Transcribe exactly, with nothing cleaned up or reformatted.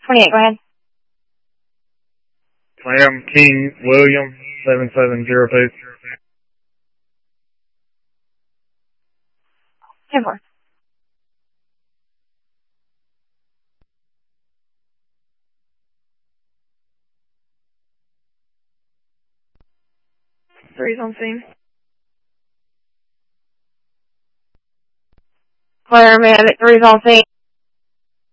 twenty-eight, go ahead. Ma'am, King William, seven seven zero two. ten four. Three's on scene. Claire, man, three's on scene.